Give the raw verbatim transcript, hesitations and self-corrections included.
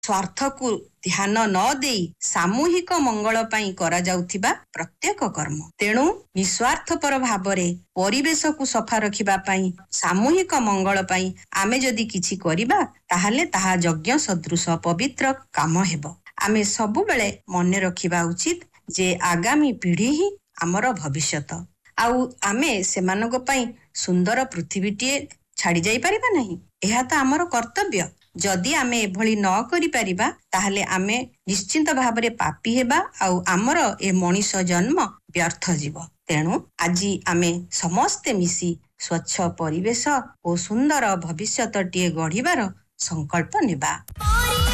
ସ୍ୱାର୍ଥକୁ ଧ୍ୟାନ ନ ଦେଇ ସାମୂହିକ ମଙ୍ଗଳ ପାଇଁ କରାଯାଉଥିବା ପ୍ରତ୍ୟେକ କର୍ମ। ତେଣୁ ନିଃସ୍ୱାର୍ଥପର ଭାବରେ ପରିବେଶକୁ ସଫା ରଖିବା ପାଇଁ, ସାମୂହିକ ମଙ୍ଗଳ ପାଇଁ ଆମେ ଯଦି କିଛି କରିବା ତାହେଲେ ତାହା ଯଜ୍ଞ ସଦୃଶ ପବିତ୍ର କାମ ହେବ। ଆମେ ସବୁବେଳେ ମନେ ରଖିବା ଉଚିତ ଯେ ଆଗାମୀ ପିଢ଼ି ହିଁ ଆମର ଭବିଷ୍ୟତ, ଆଉ ଆମେ ସେମାନଙ୍କ ପାଇଁ ସୁନ୍ଦର ପୃଥିବୀଟିଏ ଛାଡ଼ି ଯାଇପାରିବା ନାହିଁ। ଏହା ତ ଆମର କର୍ତ୍ତବ୍ୟ। ଯଦି ଆମେ ଏଭଳି ନ କରିପାରିବା ତାହେଲେ ଆମେ ନିଶ୍ଚିନ୍ତ ଭାବରେ ପାପୀ ହେବା, ଆଉ ଆମର ଏ ମଣିଷ ଜନ୍ମ ବ୍ୟର୍ଥ ଯିବ। ତେଣୁ ଆଜି ଆମେ ସମସ୍ତେ ମିଶି ସ୍ୱଚ୍ଛ ପରିବେଶ ଓ ସୁନ୍ଦର ଭବିଷ୍ୟତଟିଏ ଗଢ଼ିବାର ସଂକଳ୍ପ ନେବା।